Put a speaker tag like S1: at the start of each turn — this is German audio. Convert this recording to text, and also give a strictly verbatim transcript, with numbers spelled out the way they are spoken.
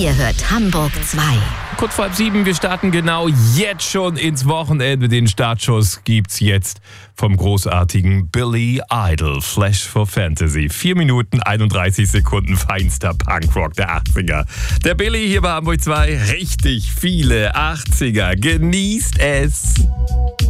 S1: Ihr hört Hamburg zwei.
S2: Kurz vor halb sieben, wir starten genau jetzt schon ins Wochenende. Den Startschuss gibt's jetzt vom großartigen Billy Idol. Flash for Fantasy. vier Minuten, einunddreißig Sekunden feinster Punkrock der achtziger. Der Billy hier bei Hamburg zwei. Richtig viele achtziger. Genießt es!